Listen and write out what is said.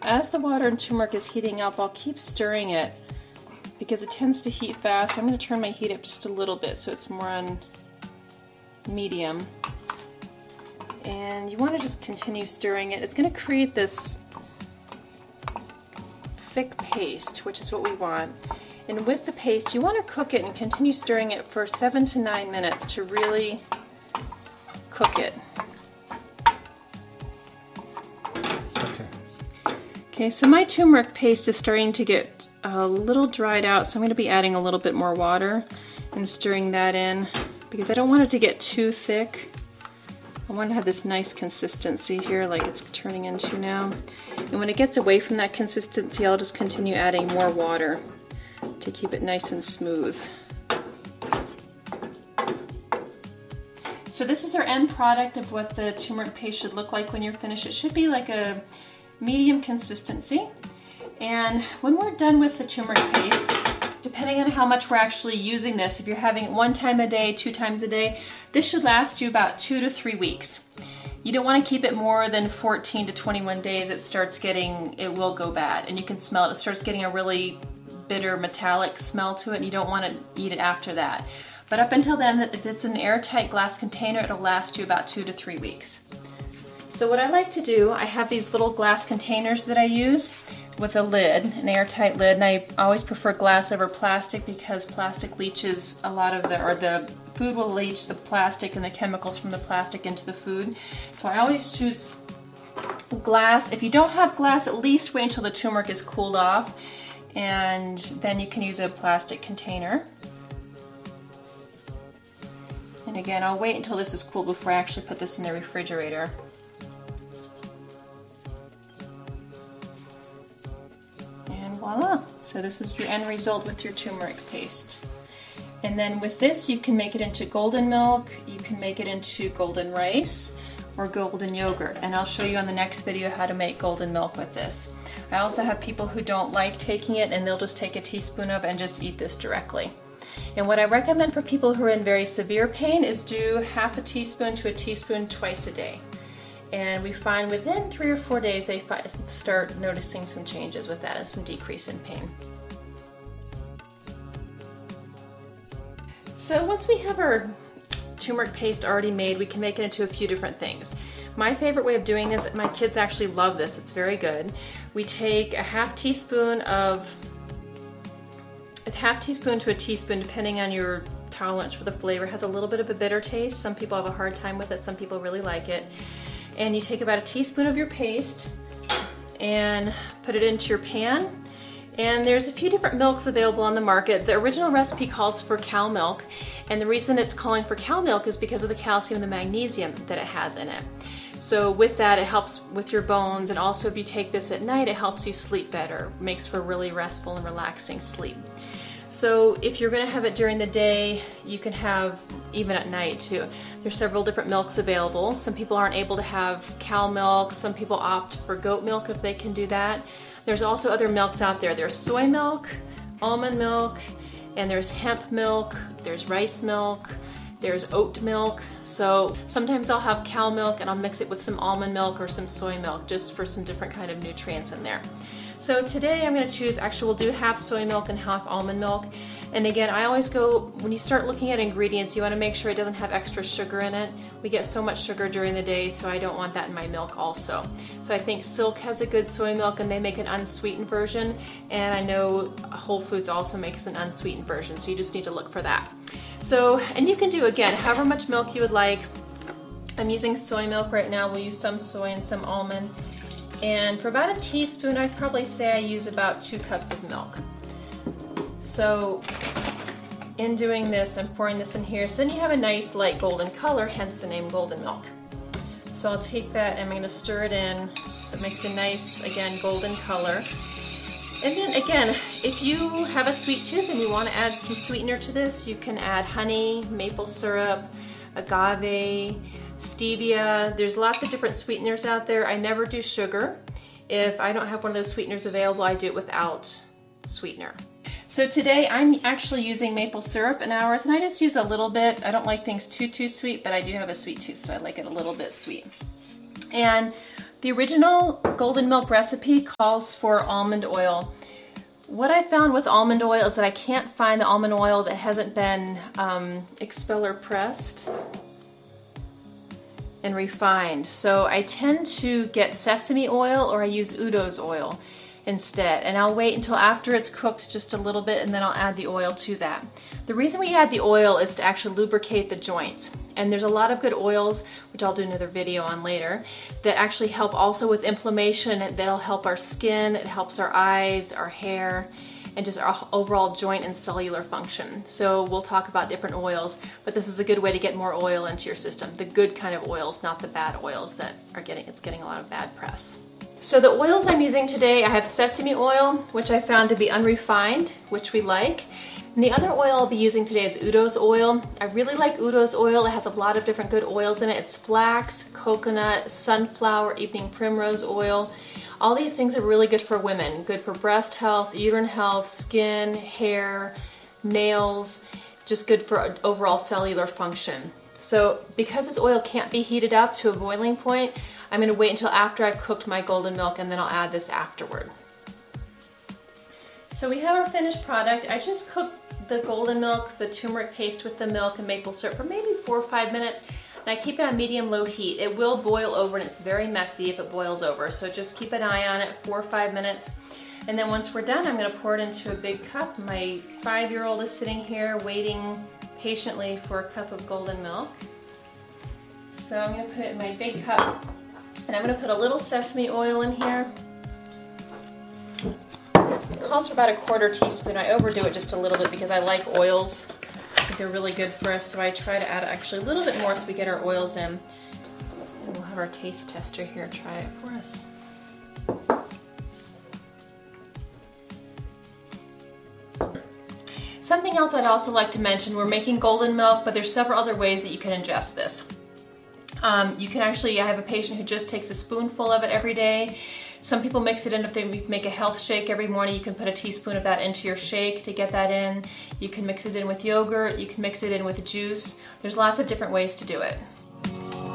as the water in turmeric is heating up, I'll keep stirring it because it tends to heat fast. I'm going to turn my heat up just a little bit so it's more on medium. And you want to just continue stirring it. It's going to create this thick paste, which is what we want. And with the paste, you want to cook it and continue stirring it for 7 to 9 minutes to really cook it. Okay, so my turmeric paste is starting to get a little dried out, so I'm going to be adding a little bit more water and stirring that in because I don't want it to get too thick. I want to have this nice consistency here like it's turning into now. And when it gets away from that consistency, I'll just continue adding more water to keep it nice and smooth. So this is our end product of what the turmeric paste should look like when you're finished. It should be like a medium consistency. And when we're done with the turmeric paste, depending on how much we're actually using this, if you're having it 1 time a day, 2 times a day, this should last you about 2 to 3 weeks. You don't want to keep it more than 14 to 21 days. It will go bad, and you can smell it. It starts getting a really bitter metallic smell to it, and you don't want to eat it after that. But up until then, if it's an airtight glass container, it'll last you about 2 to 3 weeks. So what I like to do, I have these little glass containers that I use with a lid, an airtight lid, and I always prefer glass over plastic because plastic leaches a lot of the food will leach the plastic and the chemicals from the plastic into the food. So I always choose glass. If you don't have glass, at least wait until the turmeric is cooled off, and then you can use a plastic container. And again, I'll wait until this is cooled before I actually put this in the refrigerator. Voila! So this is your end result with your turmeric paste. And then with this, you can make it into golden milk, you can make it into golden rice, or golden yogurt. And I'll show you on the next video how to make golden milk with this. I also have people who don't like taking it, and they'll just take a teaspoon of it and just eat this directly. And what I recommend for people who are in very severe pain is do half a teaspoon to a teaspoon twice a day. And we find within 3 or 4 days they start noticing some changes with that and some decrease in pain. So once we have our turmeric paste already made, we can make it into a few different things. My favorite way of doing this, my kids actually love this, it's very good. We take a half teaspoon to a teaspoon, depending on your tolerance for the flavor. It has a little bit of a bitter taste. Some people have a hard time with it, some people really like it. And you take about a teaspoon of your paste and put it into your pan. And there's a few different milks available on the market. The original recipe calls for cow milk, and the reason it's calling for cow milk is because of the calcium and the magnesium that it has in it. So with that, it helps with your bones, and also if you take this at night, it helps you sleep better. It makes for really restful and relaxing sleep. So if you're going to have it during the day, you can have even at night too. There's several different milks available. Some people aren't able to have cow milk. Some people opt for goat milk if they can do that. There's also other milks out there. There's soy milk, almond milk, and there's hemp milk, there's rice milk, there's oat milk. So sometimes I'll have cow milk and I'll mix it with some almond milk or some soy milk just for some different kind of nutrients in there. So today I'm going to choose, actually we'll do half soy milk and half almond milk. And again, I always go, when you start looking at ingredients, you want to make sure it doesn't have extra sugar in it. We get so much sugar during the day, so I don't want that in my milk also. So I think Silk has a good soy milk and they make an unsweetened version. And I know Whole Foods also makes an unsweetened version, so you just need to look for that. So, and you can do, again, however much milk you would like. I'm using soy milk right now. We'll use some soy and some almond. And for about a teaspoon, I'd probably say I use about 2 cups of milk. So in doing this, I'm pouring this in here. So then you have a nice light golden color, hence the name golden milk. So I'll take that and I'm going to stir it in so it makes a nice, again, golden color. And then again, if you have a sweet tooth and you want to add some sweetener to this, you can add honey, maple syrup, agave, stevia. There's lots of different sweeteners out there. I never do sugar. If I don't have one of those sweeteners available, I do it without sweetener. So today I'm actually using maple syrup in ours, and I just use a little bit. I don't like things too sweet, but I do have a sweet tooth, so I like it a little bit sweet. And The original Golden Milk recipe calls for almond oil. What I found with almond oil is that I can't find the almond oil that hasn't been expeller pressed and refined. So I tend to get sesame oil, or I use Udo's oil instead. And I'll wait until after it's cooked just a little bit, and then I'll add the oil to that. The reason we add the oil is to actually lubricate the joints. And there's a lot of good oils, which I'll do another video on later, that actually help also with inflammation. That'll help our skin, it helps our eyes, our hair, and just our overall joint and cellular function. So we'll talk about different oils, but this is a good way to get more oil into your system. The good kind of oils, not the bad oils that are getting a lot of bad press. So the oils I'm using today, I have sesame oil, which I found to be unrefined, which we like. And the other oil I'll be using today is Udo's oil. I really like Udo's oil. It has a lot of different good oils in it. It's flax, coconut, sunflower, evening primrose oil. All these things are really good for women. Good for breast health, uterine health, skin, hair, nails, just good for overall cellular function. So because this oil can't be heated up to a boiling point, I'm going to wait until after I've cooked my golden milk, and then I'll add this afterward. So we have our finished product. I just cooked the golden milk, the turmeric paste with the milk and maple syrup for maybe 4 or 5 minutes. And I keep it on medium-low heat. It will boil over, and it's very messy if it boils over. So just keep an eye on it, 4 or 5 minutes. And then once we're done, I'm going to pour it into a big cup. My 5-year-old is sitting here waiting patiently for a cup of golden milk. So I'm going to put it in my big cup, and I'm going to put a little sesame oil in here. It calls for about 1/4 teaspoon. I overdo it just a little bit because I like oils. I think they're really good for us, so I try to add actually a little bit more so we get our oils in. And we'll have our taste tester here try it for us. Something else I'd also like to mention, we're making golden milk, but there's several other ways that you can ingest this. You can actually, I have a patient who just takes a spoonful of it every day. Some people mix it in. If they make a health shake every morning, you can put a teaspoon of that into your shake to get that in. You can mix it in with yogurt, you can mix it in with juice. There's lots of different ways to do it.